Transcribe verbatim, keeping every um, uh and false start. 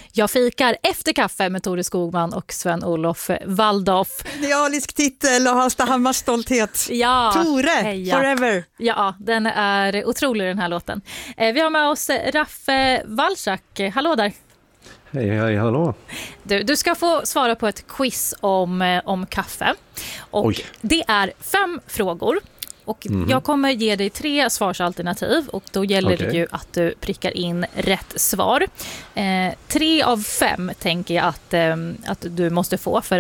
Jag fikar efter kaffe med Tore Skogman och Sven-Olof Waldorf. Idealisk titel och Hallstahammars stolthet. Ja, Tore, heja. forever. Ja, den är otrolig den här låten. Vi har med oss Raffe Walczak. Hallå där. Hej, hej, hallå. Du, du ska få svara på ett quiz om, om kaffe. Och Oj. det är fem frågor. Och mm. jag kommer ge dig tre svarsalternativ och då gäller okay. det ju att du prickar in rätt svar. Eh, tre av fem tänker jag att, eh, att du måste få för